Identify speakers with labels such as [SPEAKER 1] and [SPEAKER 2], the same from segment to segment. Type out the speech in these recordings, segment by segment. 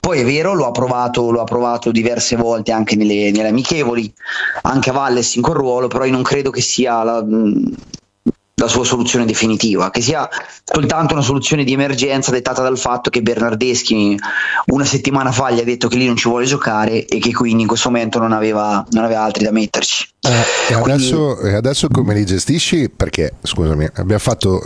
[SPEAKER 1] Poi è vero, lo ha provato diverse volte anche nelle amichevoli, anche a Valles in quel ruolo, però io non credo che sia la sua soluzione definitiva, che sia soltanto una soluzione di emergenza dettata dal fatto che Bernardeschi una settimana fa gli ha detto che lì non ci vuole giocare e che quindi in questo momento non aveva altri da metterci.
[SPEAKER 2] Adesso come li gestisci? Perché scusami, abbiamo fatto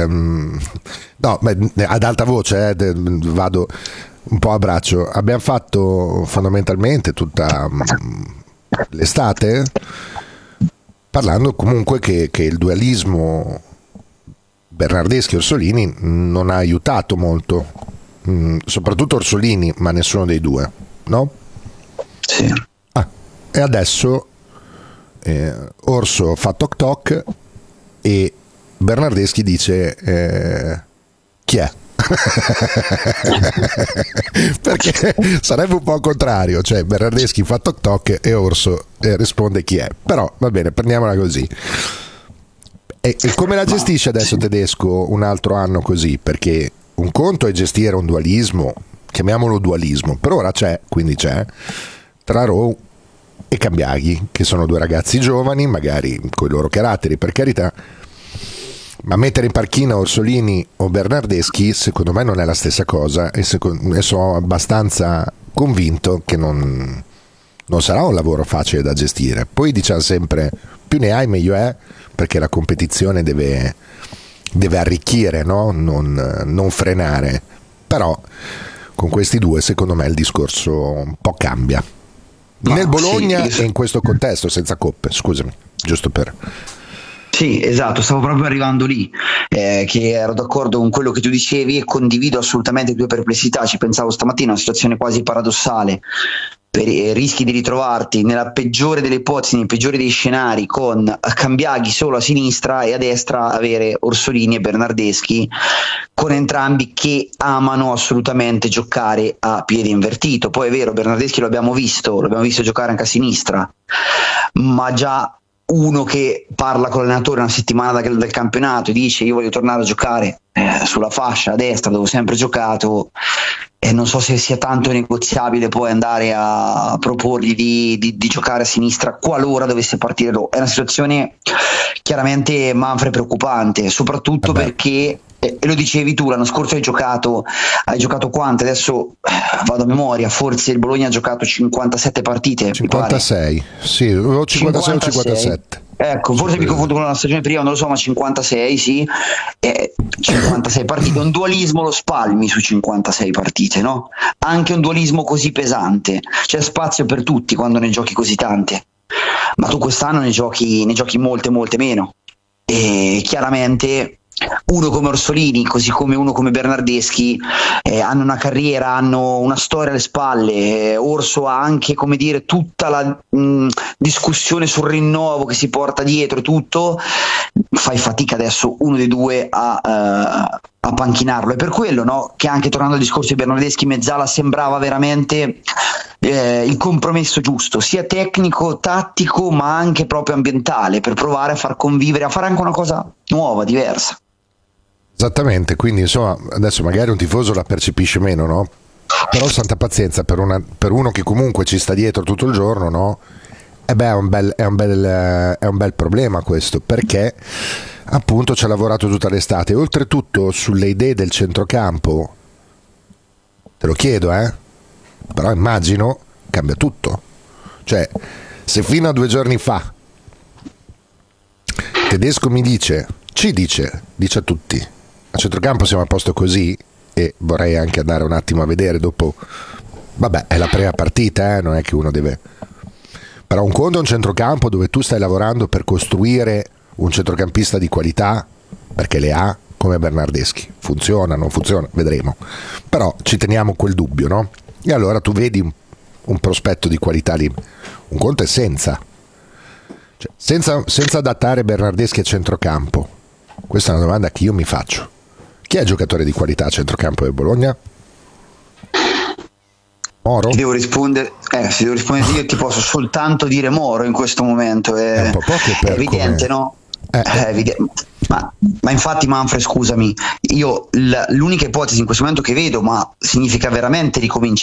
[SPEAKER 2] ad alta voce vado un po' a braccio, abbiamo fatto fondamentalmente tutta l'estate parlando comunque che il dualismo Bernardeschi-Orsolini non ha aiutato molto, soprattutto Orsolini, ma nessuno dei due, no?
[SPEAKER 1] Sì.
[SPEAKER 2] E adesso Orso fa toc toc e Bernardeschi dice chi è? Perché sarebbe un po' al contrario, cioè Bernardeschi fa toc toc e Orso risponde chi è, però va bene, prendiamola così. E come la gestisce adesso Tedesco un altro anno così? Perché un conto è gestire un dualismo, chiamiamolo dualismo, per ora c'è tra Rowe e Cambiaghi, che sono due ragazzi giovani, magari con i loro caratteri, per carità, ma mettere in panchina Orsolini o Bernardeschi secondo me non è la stessa cosa, e sono abbastanza convinto che non sarà un lavoro facile da gestire. Poi diciamo sempre più ne hai meglio è, perché la competizione deve arricchire, no? non frenare, però con questi due secondo me il discorso un po' cambia nel Bologna, sì, e in questo contesto senza coppe, scusami, giusto per...
[SPEAKER 1] Sì, esatto, stavo proprio arrivando lì, che ero d'accordo con quello che tu dicevi e condivido assolutamente le tue perplessità. Ci pensavo stamattina, una situazione quasi paradossale, rischi di ritrovarti nella peggiore delle ipotesi, nei peggiori dei scenari, con Cambiaghi solo a sinistra e a destra avere Orsolini e Bernardeschi, con entrambi che amano assolutamente giocare a piede invertito. Poi è vero, Bernardeschi lo abbiamo visto giocare anche a sinistra, ma già uno che parla con l'allenatore una settimana dal campionato e dice io voglio tornare a giocare sulla fascia a destra dove ho sempre giocato, e non so se sia tanto negoziabile poi andare a proporgli di giocare a sinistra qualora dovesse partire Rowe. È una situazione chiaramente, Manfred, preoccupante, soprattutto perché e lo dicevi tu, l'anno scorso hai giocato quante? Adesso vado a memoria, forse il Bologna ha giocato 57 partite,
[SPEAKER 2] 56, sì, o 56 o 57.
[SPEAKER 1] Ecco, forse mi confondo con la stagione prima, non lo so, ma 56, sì, 56 partite, un dualismo lo spalmi su 56 partite, no? Anche un dualismo così pesante, c'è spazio per tutti quando ne giochi così tante, ma tu quest'anno ne giochi molte meno, e chiaramente uno come Orsolini, così come uno come Bernardeschi, hanno una carriera, hanno una storia alle spalle. Orso ha anche, come dire, tutta la discussione sul rinnovo che si porta dietro, tutto. Fai fatica adesso uno dei due a panchinarlo. È per quello, no, che anche tornando al discorso di Bernardeschi, Mezzala sembrava veramente il compromesso giusto, sia tecnico, tattico, ma anche proprio ambientale, per provare a far convivere, a fare anche una cosa nuova, diversa.
[SPEAKER 2] Esattamente, quindi insomma adesso magari un tifoso la percepisce meno, no? Però santa pazienza per uno che comunque ci sta dietro tutto il giorno, no? È un bel problema questo, perché appunto ci ha lavorato tutta l'estate. Oltretutto sulle idee del centrocampo, te lo chiedo, però immagino cambia tutto. Cioè, se fino a 2 giorni fa Tedesco ci dice a tutti, a centrocampo siamo a posto così, e vorrei anche andare un attimo a vedere dopo, vabbè, è la prima partita, non è che uno deve, però un conto è un centrocampo dove tu stai lavorando per costruire un centrocampista di qualità, perché le ha, come Bernardeschi, funziona, non funziona, vedremo, però ci teniamo quel dubbio, no? E allora tu vedi un prospetto di qualità lì. Un conto è senza adattare Bernardeschi a centrocampo. Questa è una domanda che io mi faccio. Chi è il giocatore di qualità a centrocampo del Bologna? Moro?
[SPEAKER 1] Se devo rispondere io ti posso soltanto dire Moro in questo momento. È
[SPEAKER 2] un po' poco per
[SPEAKER 1] evidente, come... no? È evidente. Ma infatti, Manfred, scusami, io l'unica ipotesi in questo momento che vedo, ma significa veramente ricominciare